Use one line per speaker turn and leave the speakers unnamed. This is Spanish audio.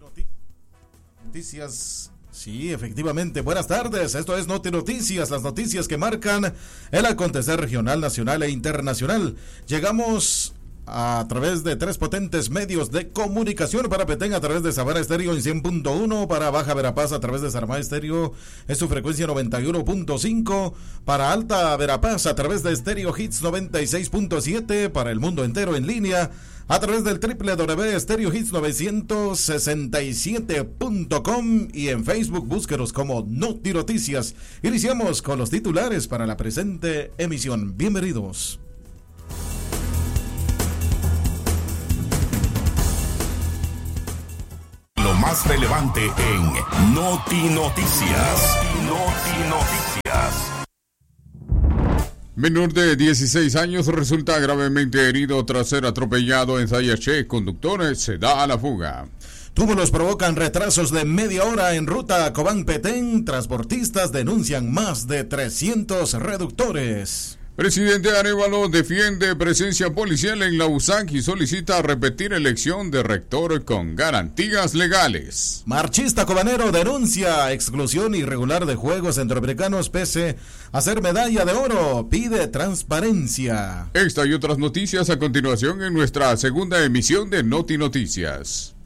Noticias. Sí, efectivamente. Buenas tardes. Esto es Noti Noticias, las noticias que marcan el acontecer regional, nacional e internacional. Llegamos a través de 3 potentes medios de comunicación para Petén a través de Savara Estéreo en 100.1, para Baja Verapaz a través de Sarmá Estéreo en su frecuencia 91.5, para Alta Verapaz a través de Estéreo Hits 96.7, para el mundo entero en línea a través del www.estereohits967.com y en Facebook búsquenos como Noti Noticias. Iniciamos con los titulares para la presente emisión. Bienvenidos.
Lo más relevante en Noti Noticias. Noti Noticias.
Menor de 16 años resulta gravemente herido tras ser atropellado en Sayaché. Conductor se da a la fuga.
Túmulos provocan retrasos de media hora en ruta Cobán-Petén. Transportistas denuncian más de 300 reductores.
Presidente Arévalo defiende presencia policial en la USAC y solicita repetir elección de rector con garantías legales.
Marchista cobanero denuncia exclusión irregular de Juegos Centroamericanos pese a ser medalla de oro. Pide transparencia.
Esta y otras noticias a continuación en nuestra segunda emisión de Noti Noticias.